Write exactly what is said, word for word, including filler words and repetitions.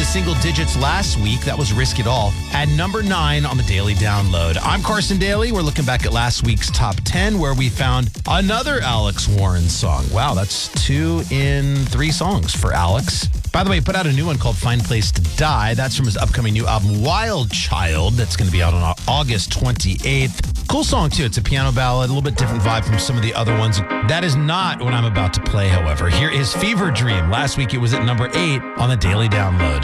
the single digits last week. That was Risk It All at number nine on the Daily Download. I'm Carson Daly. We're looking back at last week's top ten where we found another Alex Warren song. Wow, that's two in three songs for Alex. By the way, he put out a new one called Fine Place to Die. That's from his upcoming new album, Wild Child. That's going to be out on August twenty-eighth. Cool song, too. It's a piano ballad, a little bit different vibe from some of the other ones. That is not what I'm about to play, however. Here is Fever Dream. Last week, it was at number eight on the Daily Download.